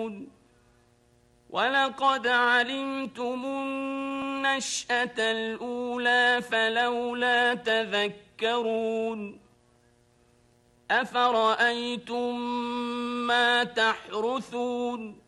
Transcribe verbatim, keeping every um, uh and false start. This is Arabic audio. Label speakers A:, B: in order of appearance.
A: ولقد علمتم النشأة الأولى فلولا تذكرون أفرأيتم ما تحرثون